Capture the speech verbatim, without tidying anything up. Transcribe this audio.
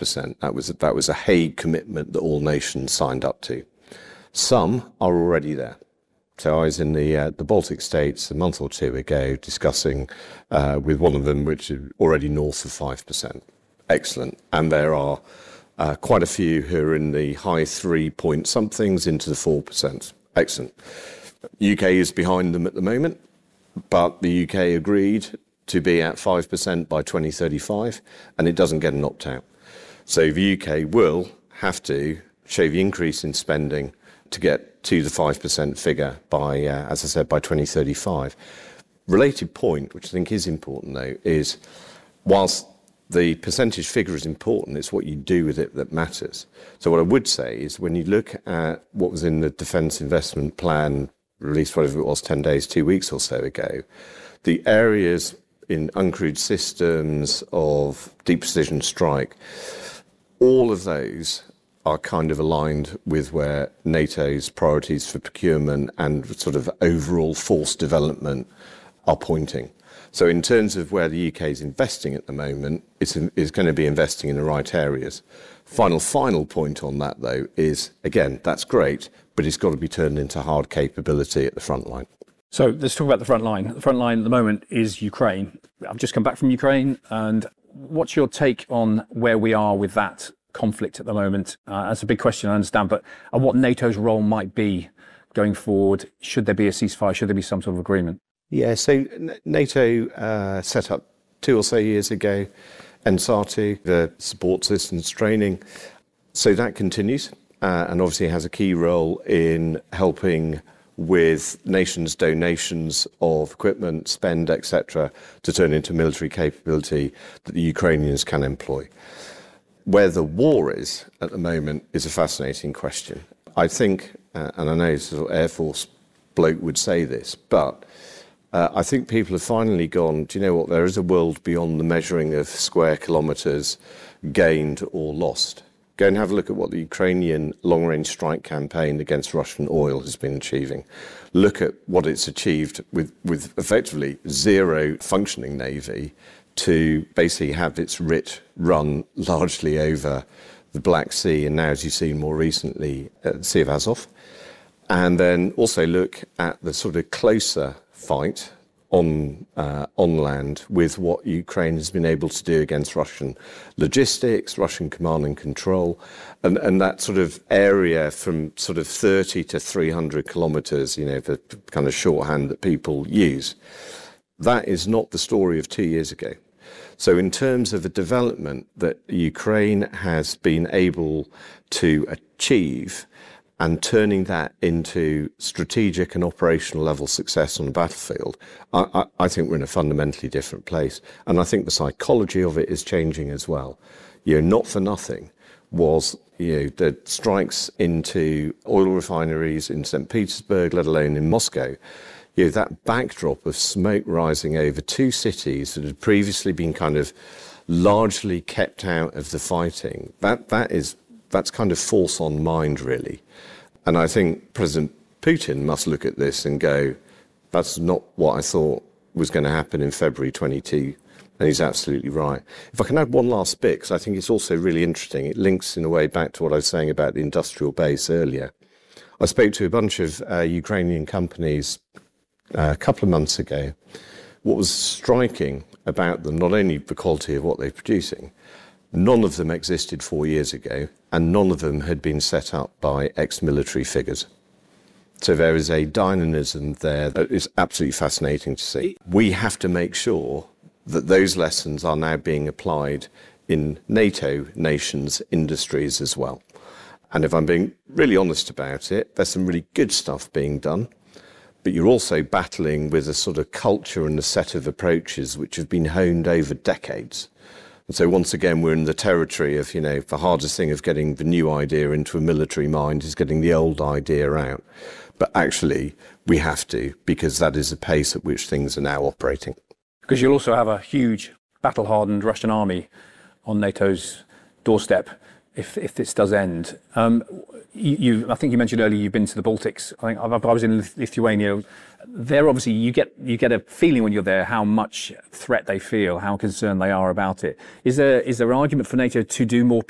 percent. That was, that was a Hague commitment that all nations signed up to. Some are already there. So I was in the uh, the Baltic states a month or two ago discussing uh, with one of them, which is already north of five percent. Excellent. And there are uh, quite a few who are in the high three point somethings into the four percent. Excellent. U K is behind them at the moment, but the U K agreed to be at five percent by twenty thirty-five, and it doesn't get an opt-out. So the U K will have to show the increase in spending to get to the five percent figure by, uh, as I said, by twenty thirty-five. Related point, which I think is important though, is whilst the percentage figure is important, it's what you do with it that matters. So what I would say is when you look at what was in the Defence Investment Plan, released whatever it was, ten days, two weeks or so ago, the areas in uncrewed systems of deep precision strike, all of those are kind of aligned with where NATO's priorities for procurement and sort of overall force development are pointing. So in terms of where the U K is investing at the moment, it's, it's going to be investing in the right areas. Final, final point on that, though, is, again, that's great, but it's got to be turned into hard capability at the front line. So let's talk about the front line. The front line at the moment is Ukraine. I've just come back from Ukraine, and what's your take on where we are with that conflict at the moment? Uh, that's a big question, I understand, but and what NATO's role might be going forward. Should there be a ceasefire? Should there be some sort of agreement? Yeah, so NATO uh, set up two or so years ago NSATU, the support systems training. So that continues uh, and obviously has a key role in helping with nations' donations of equipment, spend, et cetera, to turn into military capability that the Ukrainians can employ. Where the war is at the moment is a fascinating question. I think, uh, and I know sort of Air Force bloke would say this, but uh, I think people have finally gone, do you know what, there is a world beyond the measuring of square kilometres gained or lost. Go and have a look at what the Ukrainian long-range strike campaign against Russian oil has been achieving. Look at what it's achieved with, with effectively zero functioning navy to basically have its R I T run largely over the Black Sea and now, as you've seen more recently, uh, the Sea of Azov. And then also look at the sort of closer fight on uh, on land with what Ukraine has been able to do against Russian logistics, Russian command and control, and, and that sort of area from sort of thirty to three hundred kilometres, you know, the kind of shorthand that people use. That is not the story of two years ago. So in terms of the development that Ukraine has been able to achieve and turning that into strategic and operational level success on the battlefield, I, I, I think we're in a fundamentally different place. And I think the psychology of it is changing as well. You know, not for nothing was, you know, the strikes into oil refineries in Saint Petersburg, let alone in Moscow. You know, that backdrop of smoke rising over two cities that had previously been kind of largely kept out of the fighting, that that is that's kind of force on mind, really. And I think President Putin must look at this and go, that's not what I thought was going to happen in February twenty-two. And he's absolutely right. If I can add one last bit, because I think it's also really interesting. It links in a way back to what I was saying about the industrial base earlier. I spoke to a bunch of uh, Ukrainian companies uh, a couple of months ago. What was striking about them, not only the quality of what they're producing, none of them existed four years ago, and none of them had been set up by ex-military figures. So there is a dynamism there that is absolutely fascinating to see. We have to make sure that those lessons are now being applied in NATO nations' industries as well. And if I'm being really honest about it, there's some really good stuff being done, but you're also battling with a sort of culture and a set of approaches which have been honed over decades. And so once again, we're in the territory of, you know, the hardest thing of getting the new idea into a military mind is getting the old idea out. But actually, we have to, because that is the pace at which things are now operating. Because you'll also have a huge battle-hardened Russian army on NATO's doorstep if if this does end. Um, you, you, I think you mentioned earlier you've been to the Baltics. I think I, I was in Lithuania. There, obviously, you get you get a feeling when you're there how much threat they feel, how concerned they are about it. Is there is there an argument for NATO to do more